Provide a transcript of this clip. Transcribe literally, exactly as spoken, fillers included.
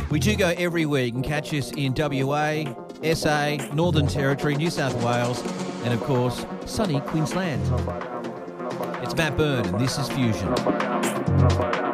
We do go every week and catch us in W A, S A, Northern Territory, New South Wales, and of course, sunny Queensland. It's Matt Byrne, and this is Fusion.